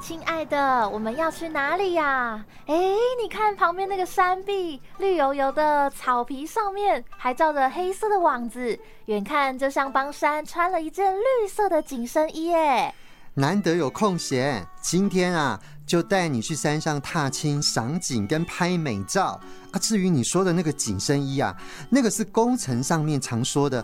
亲爱的，我们要去哪里呀？你看旁边那个山壁，绿油油的草皮上面还罩着黑色的网子，远看就像帮山穿了一件绿色的紧身衣耶。 难得有空闲，今天啊就带你去山上踏青、赏景跟拍美照啊。至于你说的那个紧身衣啊，那个是工程上面常说的